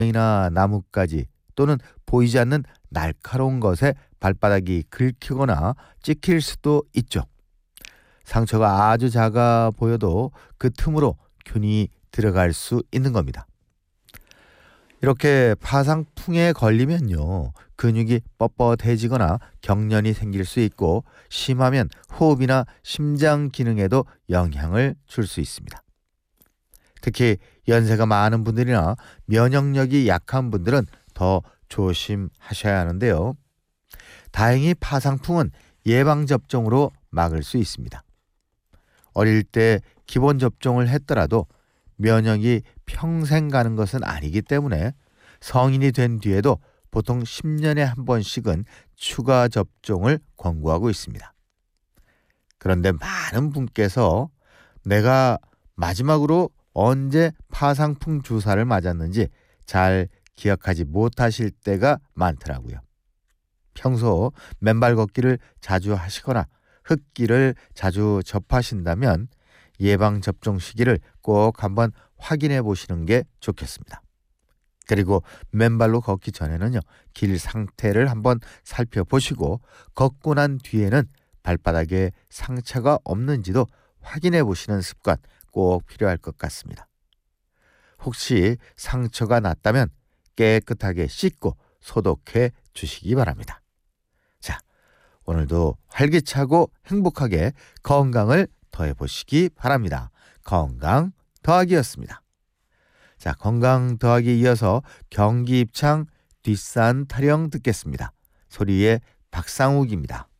이나 나뭇가지 또는 보이지 않는 날카로운 것에 발바닥이 긁히거나 찍힐 수도 있죠. 상처가 아주 작아 보여도 그 틈으로 균이 들어갈 수 있는 겁니다. 이렇게 파상풍에 걸리면요, 근육이 뻣뻣해지거나 경련이 생길 수 있고 심하면 호흡이나 심장 기능에도 영향을 줄 수 있습니다. 특히 연세가 많은 분들이나 면역력이 약한 분들은 더 조심하셔야 하는데요. 다행히 파상풍은 예방접종으로 막을 수 있습니다. 어릴 때 기본 접종을 했더라도 면역이 평생 가는 것은 아니기 때문에 성인이 된 뒤에도 보통 10년에 한 번씩은 추가 접종을 권고하고 있습니다. 그런데 많은 분께서 내가 마지막으로 언제 파상풍 주사를 맞았는지 잘 기억하지 못하실 때가 많더라고요. 평소 맨발 걷기를 자주 하시거나 흙길을 자주 접하신다면 예방접종 시기를 꼭 한번 확인해 보시는 게 좋겠습니다. 그리고 맨발로 걷기 전에는요, 길 상태를 한번 살펴보시고 걷고 난 뒤에는 발바닥에 상처가 없는지도 확인해 보시는 습관 꼭 필요할 것 같습니다. 혹시 상처가 났다면 깨끗하게 씻고 소독해 주시기 바랍니다. 자, 오늘도 활기차고 행복하게 건강을 더해보시기 바랍니다. 건강 더하기였습니다. 자, 건강 더하기 이어서 경기 입창 뒷산 타령 듣겠습니다. 소리의 박상욱입니다.